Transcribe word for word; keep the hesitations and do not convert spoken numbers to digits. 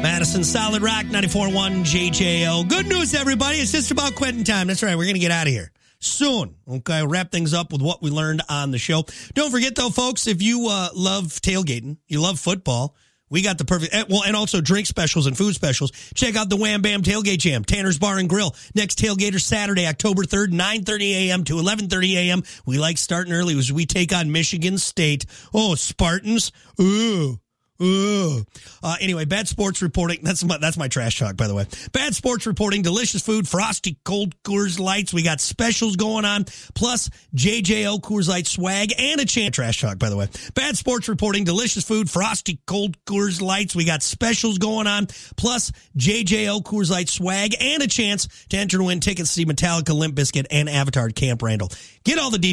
Madison Solid Rock, ninety-four point one J J O. Good news, everybody. It's just about quitting time. That's right. We're going to get out of here soon. Okay, we'll wrap things up with what we learned on the show. Don't forget, though, folks, if you uh, love tailgating, you love football, we got the perfect, well, and also drink specials and food specials. Check out the Wham Bam Tailgate Jam, Tanner's Bar and Grill. Next Tailgater Saturday, October third, nine thirty a.m. to eleven thirty a.m. We like starting early as we take on Michigan State. Oh, Spartans. Ooh. Ooh. Uh, anyway, Bad Sports Reporting. That's my, that's my trash talk, by the way. Bad Sports Reporting. Delicious food. Frosty cold Coors Lights. We got specials going on. Plus J J O Coors Light swag and a chance. Trash talk, by the way. Bad Sports Reporting. Delicious food. Frosty cold Coors Lights. We got specials going on. Plus J J O Coors Light swag and a chance to enter to win tickets to see Metallica, Limp Bizkit, and Avatar at Camp Randall. Get all the details.